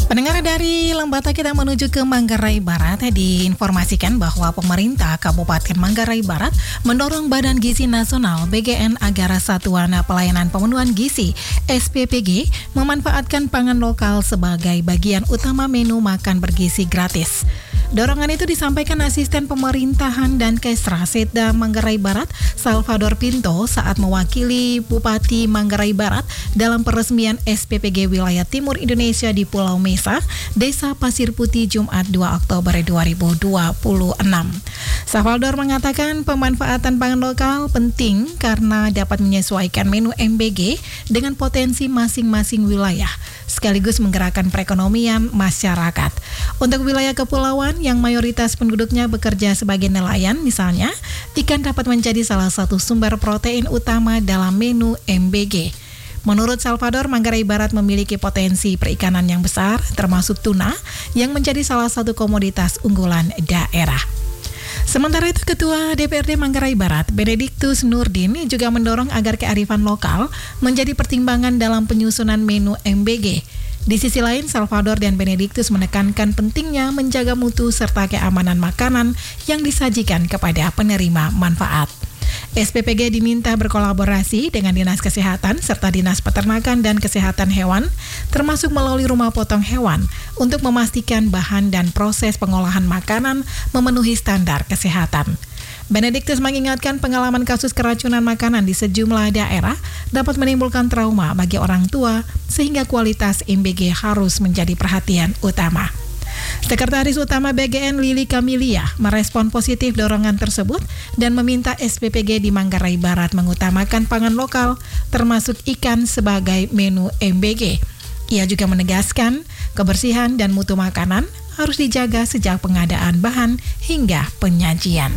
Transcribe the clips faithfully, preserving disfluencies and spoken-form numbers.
Pendengar, dari Lembata kita menuju ke Manggarai Barat. Diinformasikan bahwa pemerintah Kabupaten Manggarai Barat mendorong Badan Gizi Nasional B G N agar Satuan Pelayanan Pemenuhan Gizi S P P G memanfaatkan pangan lokal sebagai bagian utama menu makan bergizi gratis. Dorongan itu disampaikan Asisten Pemerintahan dan Kesra Setda Manggarai Barat, Salvador Pinto, saat mewakili Bupati Manggarai Barat dalam peresmian S P P G Wilayah Timur Indonesia di Pulau Mesa, Desa Pasir Putih, Jumat dua Oktober dua ribu dua puluh enam. Salvador mengatakan pemanfaatan pangan lokal penting karena dapat menyesuaikan menu M B G dengan potensi masing-masing wilayah, sekaligus menggerakkan perekonomian masyarakat. Untuk wilayah kepulauan yang mayoritas penduduknya bekerja sebagai nelayan, misalnya, ikan dapat menjadi salah satu sumber protein utama dalam menu M B G. Menurut Salvador, Manggarai Barat memiliki potensi perikanan yang besar, termasuk tuna, yang menjadi salah satu komoditas unggulan daerah. Sementara itu, Ketua D P R D Manggarai Barat, Benediktus Nurdin, juga mendorong agar kearifan lokal menjadi pertimbangan dalam penyusunan menu M B G. Di sisi lain, Salvador dan Benediktus menekankan pentingnya menjaga mutu serta keamanan makanan yang disajikan kepada penerima manfaat. S P P G diminta berkolaborasi dengan Dinas Kesehatan serta Dinas Peternakan dan Kesehatan Hewan, termasuk melalui rumah potong hewan, untuk memastikan bahan dan proses pengolahan makanan memenuhi standar kesehatan. Benediktus mengingatkan pengalaman kasus keracunan makanan di sejumlah daerah dapat menimbulkan trauma bagi orang tua, sehingga kualitas M B G harus menjadi perhatian utama. Sekretaris Utama B G N Lili Kamilia merespon positif dorongan tersebut dan meminta S P P G di Manggarai Barat mengutamakan pangan lokal, termasuk ikan sebagai menu M B G. Ia juga menegaskan kebersihan dan mutu makanan harus dijaga sejak pengadaan bahan hingga penyajian.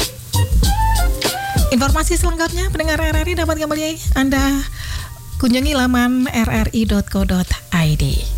Informasi selengkapnya pendengar R R I dapat kembali Anda kunjungi laman r r i dot co dot i d.